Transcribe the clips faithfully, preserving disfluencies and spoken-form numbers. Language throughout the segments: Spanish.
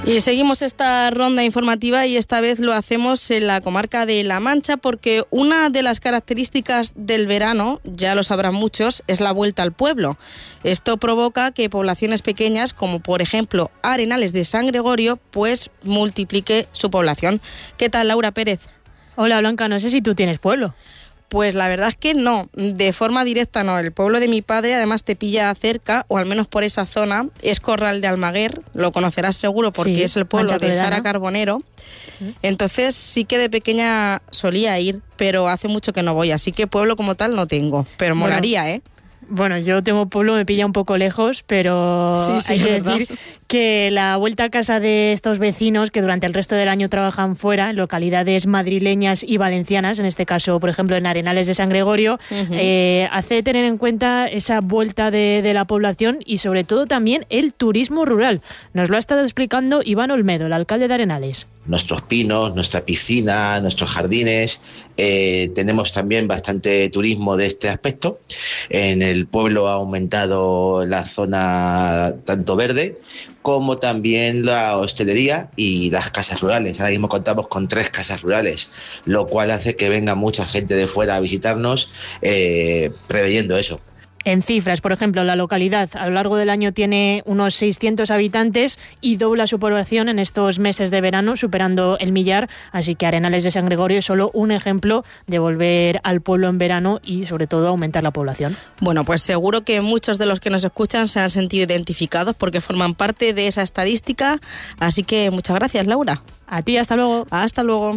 Y seguimos esta ronda informativa y esta vez lo hacemos en la comarca de La Mancha porque una de las características del verano, ya lo sabrán muchos, es la vuelta al pueblo. Esto provoca que poblaciones pequeñas, como por ejemplo Arenales de San Gregorio, pues multiplique su población. ¿Qué tal, Laura Pérez? Hola, Blanca, no sé si tú tienes pueblo. Pues la verdad es que no, de forma directa no. El pueblo de mi padre además te pilla cerca, o al menos por esa zona, es Corral de Almaguer, lo conocerás seguro porque sí, es el pueblo de Sara Carbonero. ¿Sí? Entonces sí que de pequeña solía ir, pero hace mucho que no voy, así que pueblo como tal no tengo, pero bueno, molaría, ¿eh? Bueno, yo tengo pueblo, me pilla un poco lejos, pero sí, sí, hay que ¿verdad? decir que la vuelta a casa de estos vecinos que durante el resto del año trabajan fuera, en localidades madrileñas y valencianas, en este caso, por ejemplo, en Arenales de San Gregorio, uh-huh. eh, hace tener en cuenta esa vuelta de, de la población y sobre todo también el turismo rural. Nos lo ha estado explicando Iván Olmedo, el alcalde de Arenales. Nuestros pinos, nuestra piscina, nuestros jardines, eh, tenemos también bastante turismo de este aspecto. En el pueblo ha aumentado la zona tanto verde como también la hostelería y las casas rurales. Ahora mismo contamos con tres casas rurales, lo cual hace que venga mucha gente de fuera a visitarnos, eh, preveyendo eso. En cifras, por ejemplo, la localidad a lo largo del año tiene unos seiscientos habitantes y dobla su población en estos meses de verano, superando el millar. Así que Arenales de San Gregorio es solo un ejemplo de volver al pueblo en verano y, sobre todo, aumentar la población. Bueno, pues seguro que muchos de los que nos escuchan se han sentido identificados porque forman parte de esa estadística. Así que muchas gracias, Laura. A ti, hasta luego. Hasta luego.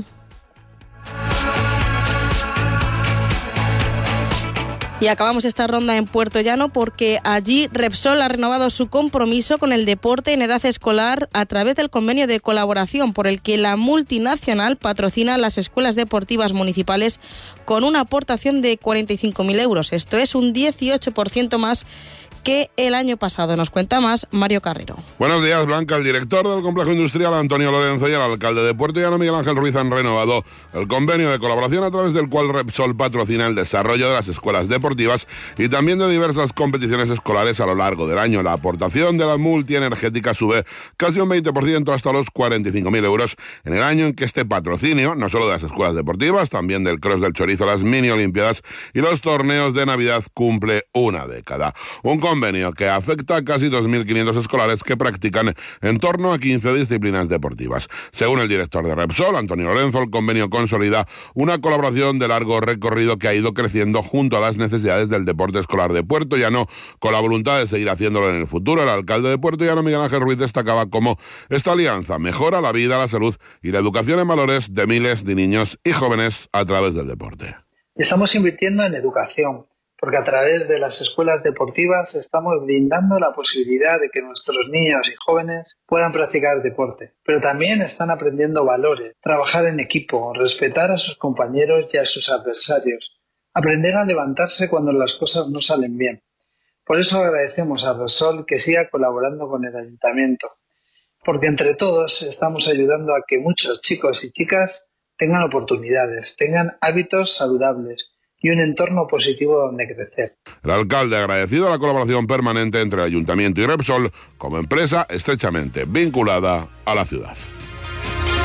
Y acabamos esta ronda en Puerto Llano porque allí Repsol ha renovado su compromiso con el deporte en edad escolar a través del convenio de colaboración por el que la multinacional patrocina las escuelas deportivas municipales con una aportación de cuarenta y cinco mil euros. Esto es un dieciocho por ciento más que el año pasado. Nos cuenta más Mario Carrero. Buenos días, Blanca. El director del complejo industrial, Antonio Lorenzo, y el alcalde de Puerto Llano, Miguel Ángel Ruiz, han renovado el convenio de colaboración a través del cual Repsol patrocina el desarrollo de las escuelas deportivas y también de diversas competiciones escolares a lo largo del año. La aportación de la multienergética sube casi un veinte por ciento hasta los cuarenta y cinco mil euros en el año en que este patrocinio, no solo de las escuelas deportivas, también del Cross del Chorizo, las mini olimpiadas y los torneos de Navidad, cumple una década. Un convenio que afecta a casi dos mil quinientos escolares que practican en torno a quince disciplinas deportivas. Según el director de Repsol, Antonio Lorenzo, el convenio consolida una colaboración de largo recorrido que ha ido creciendo junto a las necesidades del deporte escolar de Puerto Llano, con la voluntad de seguir haciéndolo en el futuro. El alcalde de Puerto Llano, Miguel Ángel Ruiz, destacaba cómo esta alianza mejora la vida, la salud y la educación en valores de miles de niños y jóvenes a través del deporte. Estamos invirtiendo en educación, porque a través de las escuelas deportivas estamos brindando la posibilidad de que nuestros niños y jóvenes puedan practicar deporte, pero también están aprendiendo valores, trabajar en equipo, respetar a sus compañeros y a sus adversarios, aprender a levantarse cuando las cosas no salen bien. Por eso agradecemos a Repsol que siga colaborando con el Ayuntamiento, porque entre todos estamos ayudando a que muchos chicos y chicas tengan oportunidades, tengan hábitos saludables y un entorno positivo donde crecer. El alcalde ha agradecido la colaboración permanente entre el Ayuntamiento y Repsol como empresa estrechamente vinculada a la ciudad.